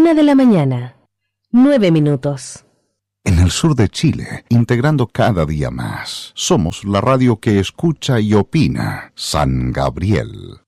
1:09 a.m. En el sur de Chile, integrando cada día más, somos la radio que escucha y opina. San Gabriel.